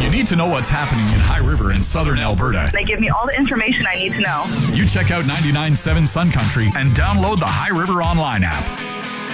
you need to know what's happening in High River in southern Alberta, They give me all the information I need to know. you check out 99.7 Sun Country and download the High River Online app.